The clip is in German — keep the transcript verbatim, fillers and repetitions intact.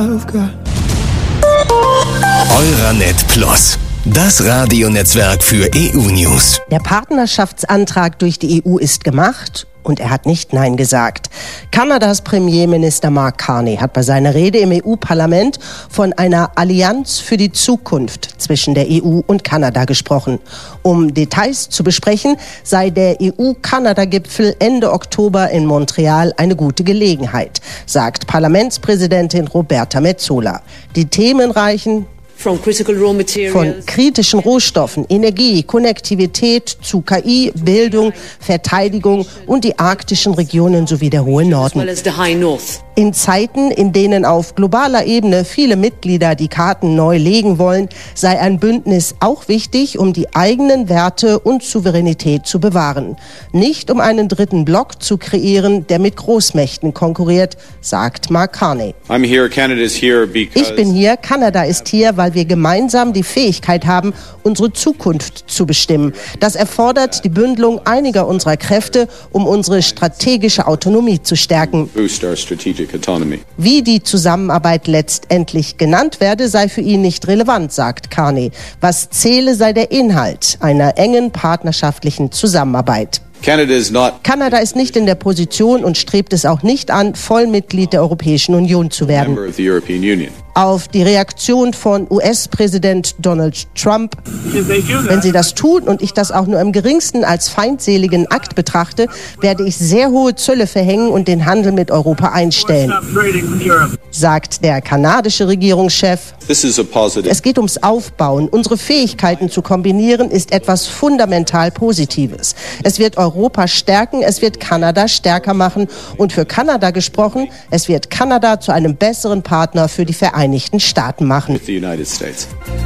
Euranet Plus, das Radionetzwerk für E U-News. Der Partnerschaftsantrag durch die E U ist gemacht und er hat nicht Nein gesagt. Kanadas Premierminister Mark Carney hat bei seiner Rede im E U-Parlament von einer Allianz für die Zukunft zwischen der E U und Kanada gesprochen. Um Details zu besprechen, sei der E U-Kanada-Gipfel Ende Oktober in Montreal eine gute Gelegenheit, sagt Parlamentspräsidentin Roberta Metsola. Die Themen reichen von kritischen Rohstoffen, Energie, Konnektivität zu K I, Bildung, Verteidigung und die arktischen Regionen sowie der hohe Norden. In Zeiten, in denen auf globaler Ebene viele Mitglieder die Karten neu legen wollen, sei ein Bündnis auch wichtig, um die eigenen Werte und Souveränität zu bewahren. Nicht um einen dritten Block zu kreieren, der mit Großmächten konkurriert, sagt Mark Carney. Ich bin hier, Kanada ist hier, weil wir gemeinsam die Fähigkeit haben, unsere Zukunft zu bestimmen. Das erfordert die Bündelung einiger unserer Kräfte, um unsere strategische Autonomie zu stärken. Wie die Zusammenarbeit letztendlich genannt werde, sei für ihn nicht relevant, sagt Carney. Was zähle, sei der Inhalt einer engen partnerschaftlichen Zusammenarbeit. Kanada ist nicht in der Position und strebt es auch nicht an, Vollmitglied der Europäischen Union zu werden. Auf die Reaktion von U S-Präsident Donald Trump: Wenn sie das tun und ich das auch nur im geringsten als feindseligen Akt betrachte, werde ich sehr hohe Zölle verhängen und den Handel mit Europa einstellen, sagt der kanadische Regierungschef. Es geht ums Aufbauen. Unsere Fähigkeiten zu kombinieren ist etwas fundamental Positives. Es wird Europa stärken, es wird Kanada stärker machen und für Kanada gesprochen, es wird Kanada zu einem besseren Partner für die Vereinigten Staaten machen.